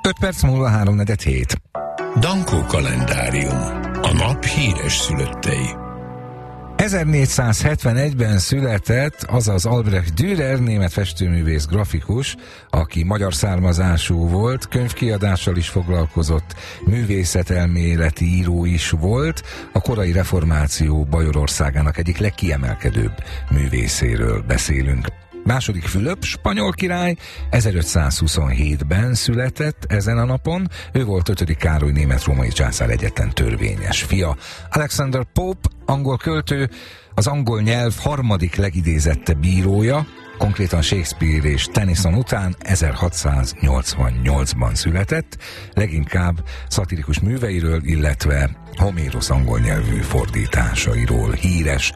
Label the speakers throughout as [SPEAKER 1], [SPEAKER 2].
[SPEAKER 1] 5 perc múlva 3:47.
[SPEAKER 2] Dankó kalendárium. A nap híres szülöttei.
[SPEAKER 1] 1471-ben született, azaz Albrecht Dürer, német festőművész, grafikus, aki magyar származású volt, könyvkiadással is foglalkozott, művészetelméleti író is volt, a korai reformáció Bajorországának egyik legkiemelkedőbb művészéről beszélünk. Második Fülöp spanyol király 1527-ben született ezen a napon, ő volt 5. Károly német-római császár egyetlen törvényes fia. Alexander Pope, angol költő, az angol nyelv harmadik legidézettebb írója, konkrétan Shakespeare és Tennyson után 1688-ban született, leginkább szatirikus műveiről, illetve Homérosz angol nyelvű fordításairól híres.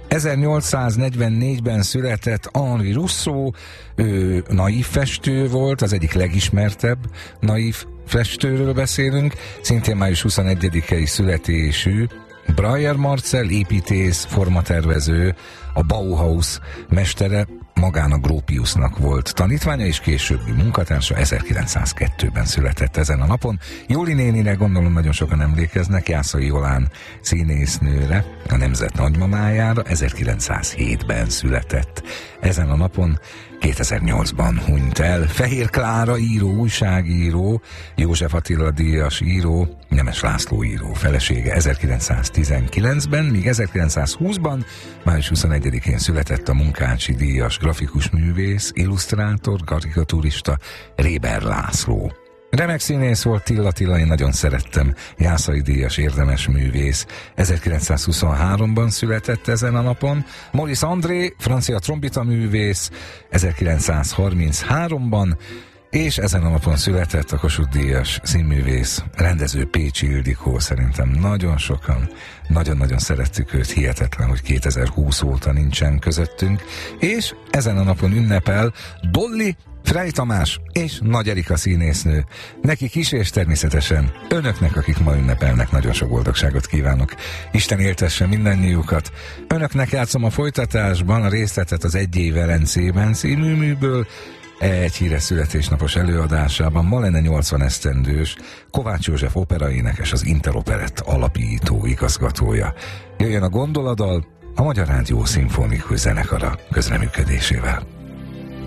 [SPEAKER 1] 1844-ben született Henri Rousseau, ő naív festő volt, az egyik legismertebb naív festőről beszélünk, szintén május 21-i születésű. Breuer Marcel, építész, formatervező, a Bauhaus mestere, magának Gropiusnak volt tanítványa, és későbbi munkatársa. 1902-ben született ezen a napon. Jóli nénire gondolom nagyon sokan emlékeznek, Jászai Jolán színésznőre, a nemzet nagymamájára. 1907-ben született ezen a napon, 2008-ban hunyt el. Fehér Klára író, újságíró, József Attila díjas író, Nemes László író felesége 1919-ben, míg 1920-ban, május 21-én született a Munkácsi díjas grafikus művész, illusztrátor, karikaturista Réber László. Remek színész volt Tilla, én nagyon szerettem, Jászai díjas érdemes művész. 1923-ban született ezen a napon. Maurice André, francia trombita művész, 1933-ban, és ezen a napon született a Kossuth díjas színművész, rendező Pécsi Ildikó. Szerintem nagyon sokan, nagyon-nagyon szerettük őt, hihetetlen, hogy 2020 óta nincsen közöttünk, és ezen a napon ünnepel Dolly, Frey Tamás és Nagy Erika színésznő. Nekik is, és természetesen önöknek, akik ma ünnepelnek, nagyon sok boldogságot kívánok. Isten éltesse mindannyiukat. Önöknek játszom a folytatásban a részletet az Egy év Velencében című műből, egy híres születésnapos előadásában. Ma lenne 80 esztendős Kovács József operaénekes, az Interoperett alapító igazgatója. Jöjjön a Gondoladal, a Magyar Rádió szimfonikus zenekara közreműködésével.